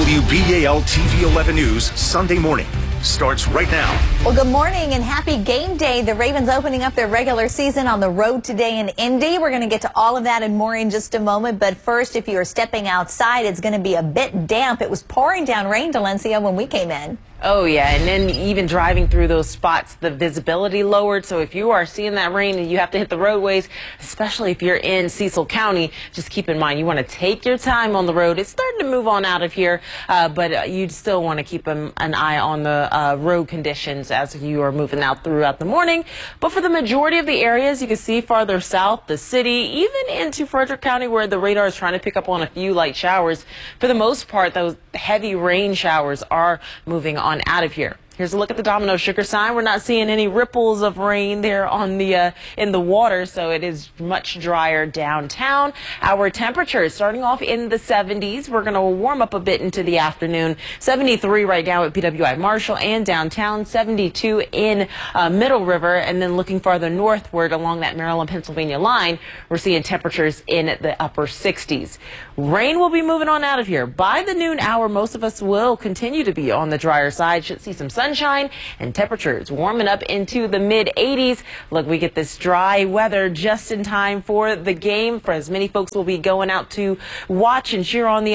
WBAL TV 11 News Sunday morning starts right now. Well, good morning and happy game day. The Ravens opening up their regular season on the road today in Indy. We're going to get to all of that and more in just a moment. But first, if you are stepping outside, it's going to be a bit damp. It was pouring down rain, Dalencia, when we came in. Oh, yeah. And then even driving through those spots, the visibility lowered. So if you are seeing that rain and you have to hit the roadways, especially if you're in Cecil County, just keep in mind you want to take your time on the road. It's starting to move on out of here, but you still want to keep an eye on the road conditions as you are moving out throughout the morning. But for the majority of the areas, you can see farther south, the city, even into Frederick County where the radar is trying to pick up on a few light showers. For the most part, those heavy rain showers are moving on out of here. Here's a look at the Domino Sugar sign. We're not seeing any ripples of rain there on the in the water, so it is much drier downtown. Our temperature is starting off in the 70s. We're going to warm up a bit into the afternoon. 73 right now at PWI Marshall and downtown, 72 in Middle River, and then looking farther northward along that Maryland-Pennsylvania line, we're seeing temperatures in the upper 60s. Rain will be moving on out of here. By the noon hour, most of us will continue to be on the drier side. Should see some sunshine and temperatures warming up into the mid-80s. Look, we get this dry weather just in time for the game, for as many folks will be going out to watch and cheer on the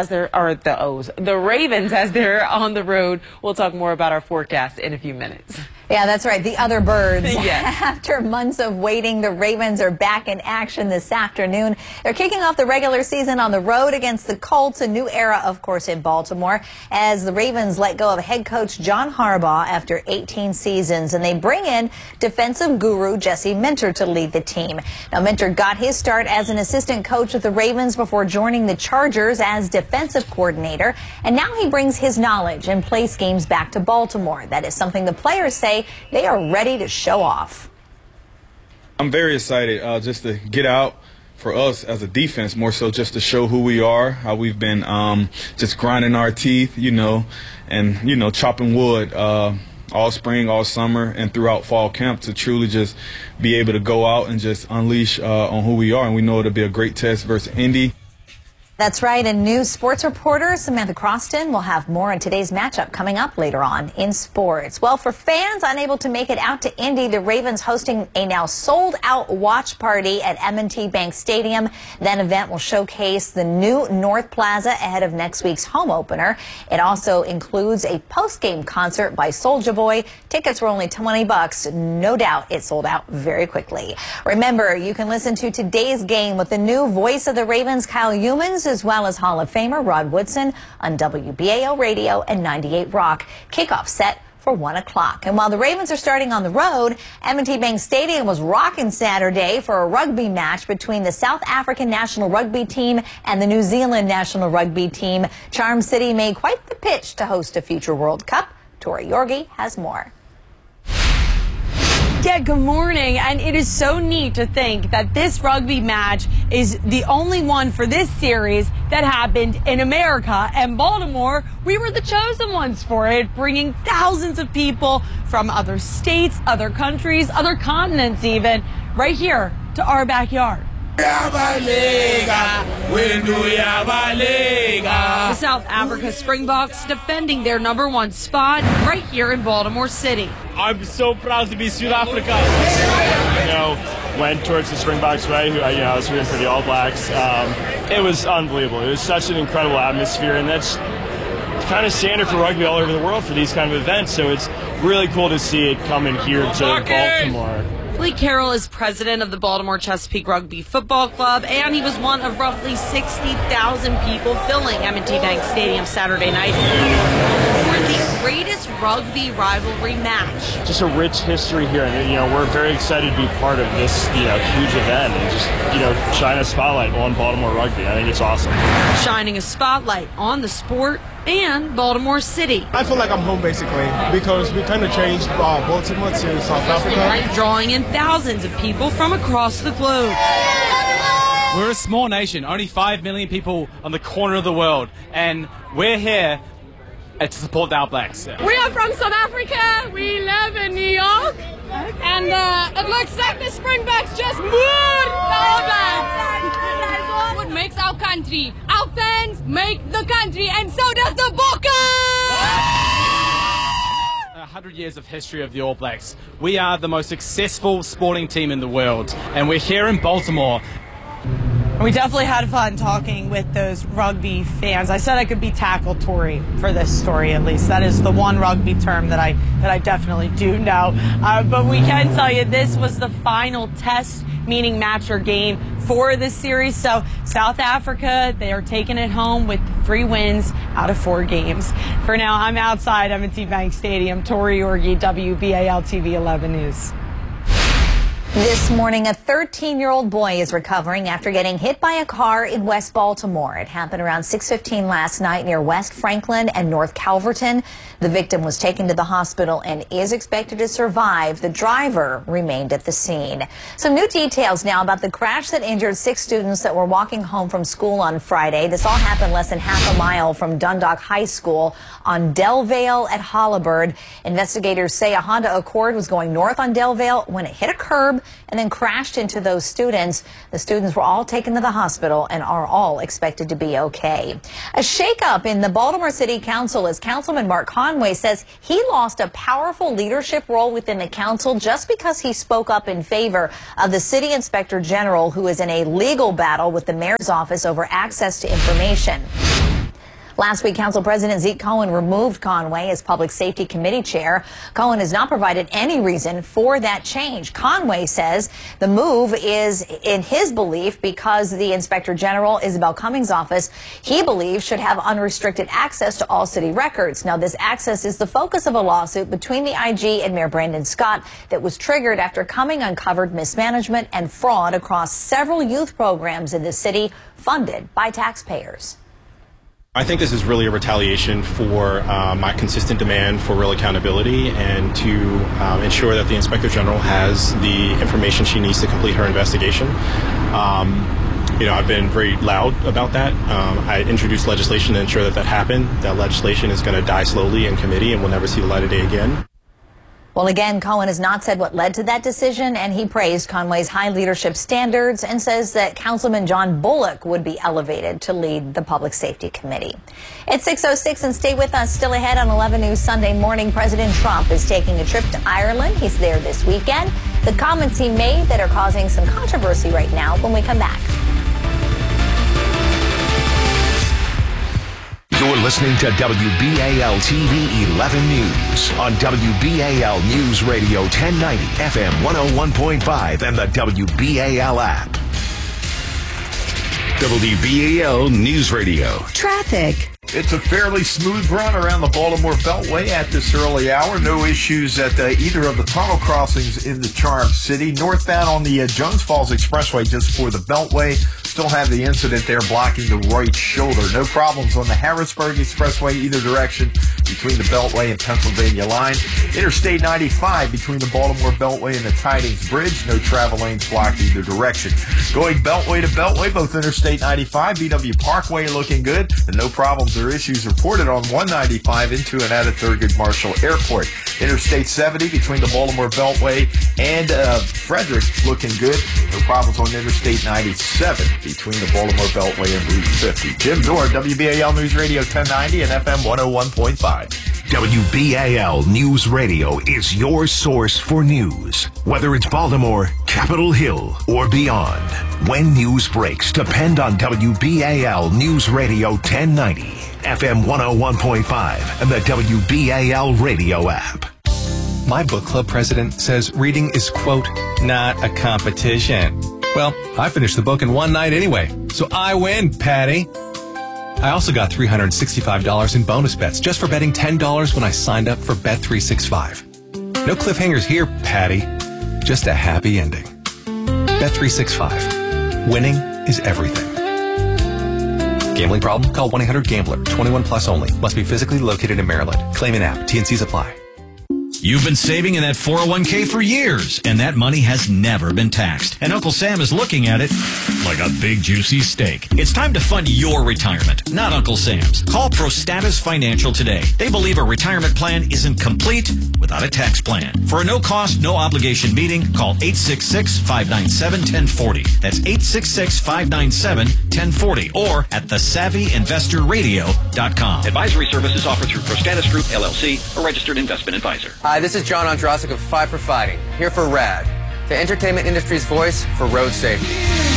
the Ravens as they're on the road. We'll talk more about our forecast in a few minutes. Yeah, that's right. The other birds. Yes. After months of waiting, the Ravens are back in action this afternoon. They're kicking off the regular season on the road against the Colts, a new era, of course, in Baltimore, as the Ravens let go of head coach John Harbaugh after 18 seasons, and they bring in defensive guru Jesse Minter to lead the team. Now, Minter got his start as an assistant coach with the Ravens before joining the Chargers as defensive coordinator, and now he brings his knowledge and play schemes back to Baltimore. That is something the players say they are ready to show off. I'm very excited just to get out for us as a defense, more so just to show who we are, how we've been just grinding our teeth, and, chopping wood all spring, all summer, and throughout fall camp to truly just be able to go out and just unleash on who we are. And we know it'll be a great test versus Indy. That's right, and news sports reporter Samantha Croston will have more on today's matchup coming up later on in sports. Well, for fans unable to make it out to Indy, the Ravens hosting a now sold-out watch party at M&T Bank Stadium. That event will showcase the new North Plaza ahead of next week's home opener. It also includes a post-game concert by Soulja Boy. Tickets were only $20. No doubt it sold out very quickly. Remember, you can listen to today's game with the new voice of the Ravens, Kyle Youmans, as well as Hall of Famer Rod Woodson on WBAL Radio and 98 Rock. Kickoff set for 1 o'clock. And while the Ravens are starting on the road, M&T Bank Stadium was rocking Saturday for a rugby match between the South African national rugby team and the New Zealand national rugby team. Charm City made quite the pitch to host a future World Cup. Tori Yorgi has more. Yeah, good morning. And it is so neat to think that this rugby match is the only one for this series that happened in America. And Baltimore, we were the chosen ones for it, bringing thousands of people from other states, other countries, other continents even, right here to our backyard. The South Africa Springboks defending their #1 spot right here in Baltimore City. I'm so proud to be South Africa. Went towards the Springboks way. I was rooting for the All Blacks. It was unbelievable. It was such an incredible atmosphere, and that's kind of standard for rugby all over the world for these kind of events. So it's really cool to see it coming here to Baltimore. Lee Carroll is president of the Baltimore Chesapeake Rugby Football Club, and he was one of roughly 60,000 people filling M&T Bank Stadium Saturday night for the greatest rugby rivalry match. Just a rich history here, and we're very excited to be part of this huge event and just shine a spotlight on Baltimore rugby. I think it's awesome. Shining a spotlight on the sport and Baltimore City. I feel like I'm home basically because we kind of changed Baltimore to South Africa. Drawing in thousands of people from across the globe. We're a small nation, only 5 million people on the corner of the world, and we're here to support the All Blacks. We are from South Africa. We live in New York. And it looks like the Springboks just moved the All Blacks. That's what makes our country. Our fans make the country, and so does the Bokkers! 100 years of history of the All Blacks. We are the most successful sporting team in the world, and we're here in Baltimore. We definitely had fun talking with those rugby fans. I said I could be tackle-tory for this story, at least. That is the one rugby term that I definitely do know. But we can tell you this was the final test, meaning match or game for this series. So South Africa, they are taking it home with 3 wins out of 4 games. For now, I'm outside M&T Bank Stadium. Tori Orgi, WBAL TV 11 News. This morning, a 13-year-old boy is recovering after getting hit by a car in West Baltimore. It happened around 6:15 last night near West Franklin and North Calverton. The victim was taken to the hospital and is expected to survive. The driver remained at the scene. Some new details now about the crash that injured 6 students that were walking home from school on Friday. This all happened less than half a mile from Dundalk High School on Delvale at Holabird. Investigators say a Honda Accord was going north on Delvale when it hit a curb and then crashed into those students. The students were all taken to the hospital and are all expected to be okay. A shakeup in the Baltimore City Council as Councilman Mark Conway says he lost a powerful leadership role within the council just because he spoke up in favor of the city inspector general, who is in a legal battle with the mayor's office over access to information. Last week, Council President Zeke Cohen removed Conway as Public Safety Committee Chair. Cohen has not provided any reason for that change. Conway says the move is, in his belief, because the Inspector General, Isabel Cummings' office, he believes should have unrestricted access to all city records. Now, this access is the focus of a lawsuit between the IG and Mayor Brandon Scott that was triggered after Cummings uncovered mismanagement and fraud across several youth programs in the city funded by taxpayers. I think this is really a retaliation for my consistent demand for real accountability and to ensure that the Inspector General has the information she needs to complete her investigation. I've been very loud about that. I introduced legislation to ensure that that happened. That legislation is going to die slowly in committee and will never see the light of day again. Well, again, Cohen has not said what led to that decision, and he praised Conway's high leadership standards and says that Councilman John Bullock would be elevated to lead the Public Safety Committee. It's 6:06, and stay with us. Still ahead on 11 News Sunday morning, President Trump is taking a trip to Ireland. He's there this weekend. The comments he made that are causing some controversy right now when we come back. You're listening to WBAL TV 11 News on WBAL News Radio 1090 FM 101.5 and the WBAL app. WBAL News Radio. Traffic. It's a fairly smooth run around the Baltimore Beltway at this early hour. No issues at either of the tunnel crossings in the Charm City. Northbound on the Jones Falls Expressway just before the Beltway. Still have the incident there blocking the right shoulder. No problems on the Harrisburg Expressway either direction between the Beltway and Pennsylvania line. Interstate 95 between the Baltimore Beltway and the Tidings Bridge. No travel lanes blocked either direction. Going Beltway to Beltway, both Interstate 95, BW Parkway looking good, and no problems or issues reported on 195 into and out of Thurgood Marshall Airport. Interstate 70 between the Baltimore Beltway and Frederick looking good. No problems on Interstate 97 between the Baltimore Beltway and Route 50. Jim Dore, WBAL News Radio 1090 and FM 101.5. WBAL News Radio is your source for news. Whether it's Baltimore, Capitol Hill, or beyond. When news breaks, depend on WBAL News Radio 1090, FM 101.5, and the WBAL radio app. My book club president says reading is, quote, not a competition. Well, I finished the book in one night anyway, so I win, Patty. I also got $365 in bonus bets just for betting $10 when I signed up for Bet365. No cliffhangers here, Patty. Just a happy ending. Bet365. Winning is everything. Gambling problem? Call 1-800-GAMBLER. 21 plus only. Must be physically located in Maryland. Claim in app. T&Cs apply. You've been saving in that 401k for years, and that money has never been taxed. And Uncle Sam is looking at it like a big, juicy steak. It's time to fund your retirement, not Uncle Sam's. Call ProStatus Financial today. They believe a retirement plan isn't complete without a tax plan. For a no-cost, no-obligation meeting, call 866-597-1040. That's 866-597-1040 or at thesavvyinvestorradio.com. Advisory services offered through ProStatus Group, LLC, a registered investment advisor. Hi, this is John Ondrasik of Five for Fighting, here for RAD, the entertainment industry's voice for road safety.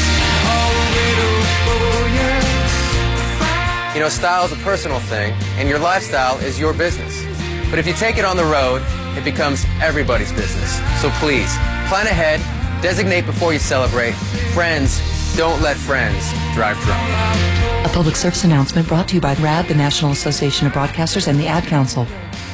You know, style is a personal thing, and your lifestyle is your business. But if you take it on the road, it becomes everybody's business. So please, plan ahead, designate before you celebrate. Friends, don't let friends drive drunk. A public service announcement brought to you by RAD, the National Association of Broadcasters, and the Ad Council.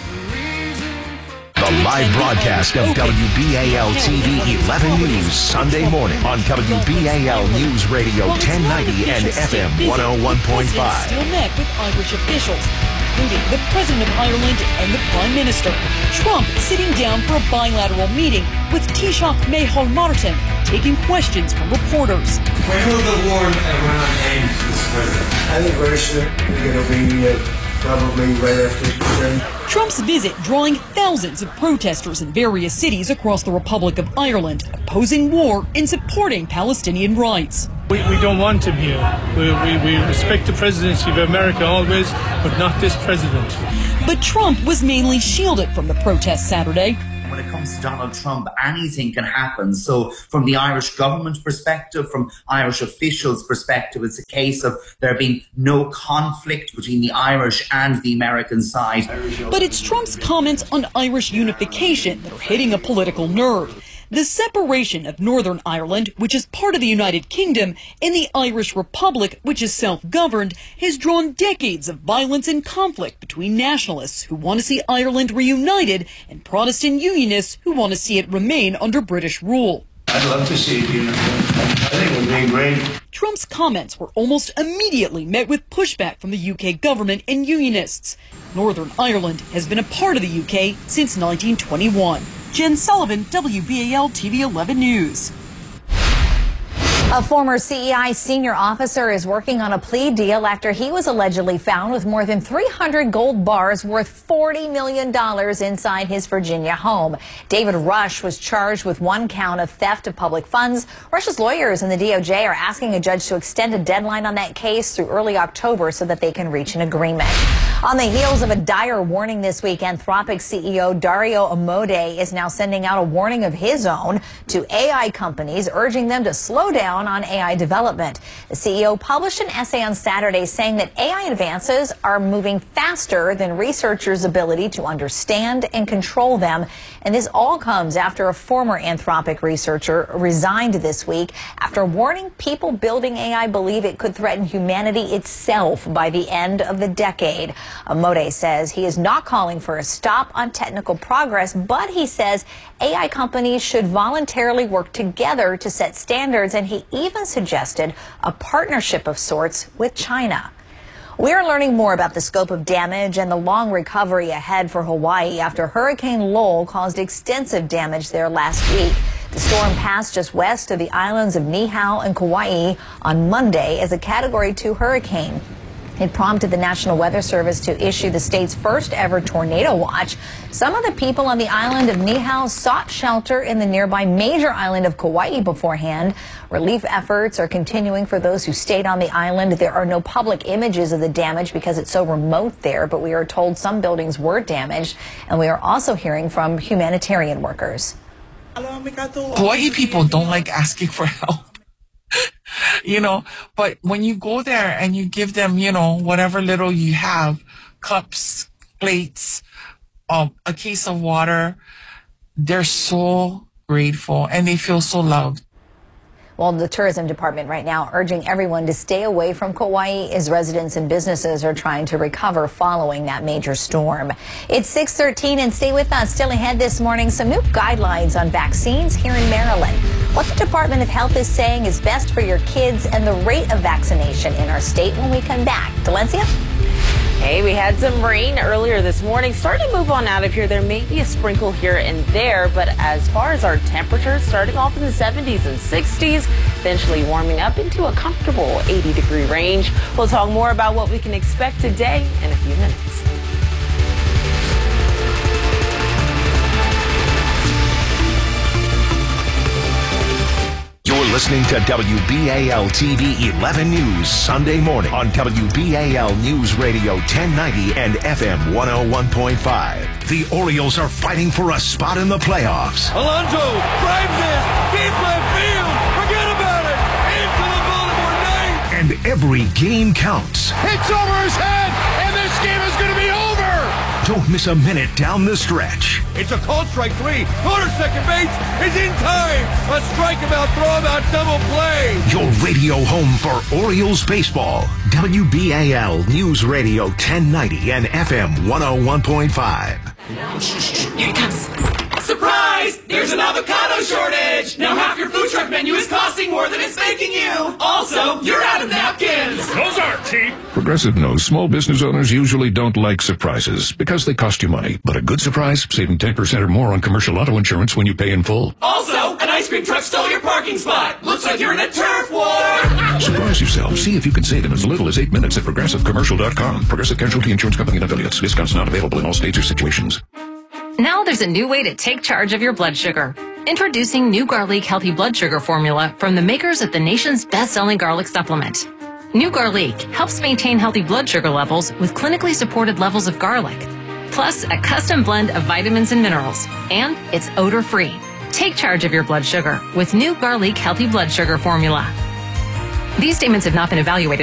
The live broadcast of WBAL TV 11 News Sunday morning on WBAL News Radio 1090 and FM 101.5. Still met with Irish officials, including the President of Ireland and the Prime Minister. Trump sitting down for a bilateral meeting with Taoiseach Micheál Martin, taking questions from reporters. When will the war in Iran end, Mr. President? I think very soon. It'll be probably right after today. Trump's visit drawing thousands of protesters in various cities across the Republic of Ireland, opposing war and supporting Palestinian rights. We don't want him here. We respect the presidency of America always, but not this president. But Trump was mainly shielded from the protests Saturday. When it comes to Donald Trump, anything can happen. So from the Irish government perspective, from Irish officials' perspective, it's a case of there being no conflict between the Irish and the American side. But it's Trump's comments on Irish unification that are hitting a political nerve. The separation of Northern Ireland, which is part of the United Kingdom, and the Irish Republic, which is self-governed, has drawn decades of violence and conflict between nationalists who want to see Ireland reunited and Protestant unionists who want to see it remain under British rule. I'd love to see it unified. I think it would be great. Trump's comments were almost immediately met with pushback from the UK government and unionists. Northern Ireland has been a part of the UK since 1921. Jen Sullivan, WBAL TV 11 News. A former CEI senior officer is working on a plea deal after he was allegedly found with more than 300 gold bars worth $40 million inside his Virginia home. David Rush was charged with one count of theft of public funds. Rush's lawyers and the DOJ are asking a judge to extend a deadline on that case through early October so that they can reach an agreement. On the heels of a dire warning this week, Anthropic CEO Dario Amodei is now sending out a warning of his own to AI companies, urging them to slow down on AI development. The CEO published an essay on Saturday saying that AI advances are moving faster than researchers' ability to understand and control them. And this all comes after a former Anthropic researcher resigned this week after warning people building AI believe it could threaten humanity itself by the end of the decade. Amodei says he is not calling for a stop on technical progress, but he says AI companies should voluntarily work together to set standards, and he even suggested a partnership of sorts with China. We are learning more about the scope of damage and the long recovery ahead for Hawaii after Hurricane Lowell caused extensive damage there last week. The storm passed just west of the islands of Niihau and Kauai on Monday as a Category 2 hurricane. It prompted the National Weather Service to issue the state's first ever tornado watch. Some of the people on the island of Niihau sought shelter in the nearby major island of Kauai beforehand. Relief efforts are continuing for those who stayed on the island. There are no public images of the damage because it's so remote there, but we are told some buildings were damaged, and we are also hearing from humanitarian workers. Hawaii people don't like asking for help. But when you go there and you give them, whatever little you have, cups, plates, a case of water, they're so grateful and they feel so loved. Well, the tourism department right now urging everyone to stay away from Kauai as residents and businesses are trying to recover following that major storm. It's 6:13 and stay with us. Still ahead this morning, some new guidelines on vaccines here in Maryland. What the Department of Health is saying is best for your kids and the rate of vaccination in our state when we come back. Delencia? Hey, we had some rain earlier this morning. Starting to move on out of here. There may be a sprinkle here and there, but as far as our temperatures, starting off in the 70s and 60s, eventually warming up into a comfortable 80-degree range. We'll talk more about what we can expect today in a few minutes. You're listening to WBAL TV 11 News Sunday morning on WBAL News Radio 1090 and FM 101.5. The Orioles are fighting for a spot in the playoffs. Alonso drives this deep left field. Forget about it. Into the Baltimore ninth. And every game counts. Hits over his head, and this game is going to be over. Don't miss a minute down the stretch. It's a called strike 3. Corner second base is in time. A strikeout, throw-out, double play. Your radio home for Orioles baseball. WBAL News Radio 1090 and FM 101.5. Here it comes. Surprise! There's an avocado shortage! Now half your food truck menu is costing more than it's making you! Also, you're out of napkins! Those aren't cheap! Progressive knows small business owners usually don't like surprises because they cost you money. But a good surprise, saving 10% or more on commercial auto insurance when you pay in full. Also, an ice cream truck stole your parking spot! Looks like you're in a turf war! Surprise yourself. See if you can save in as little as 8 minutes at ProgressiveCommercial.com. Progressive Casualty Insurance Company and affiliates. Discounts not available in all states or situations. Now there's a new way to take charge of your blood sugar. Introducing new Garlic Healthy Blood Sugar Formula from the makers of the nation's best-selling garlic supplement. New Garlic helps maintain healthy blood sugar levels with clinically supported levels of garlic, plus a custom blend of vitamins and minerals, and it's odor-free. Take charge of your blood sugar with new Garlic Healthy Blood Sugar Formula. These statements have not been evaluated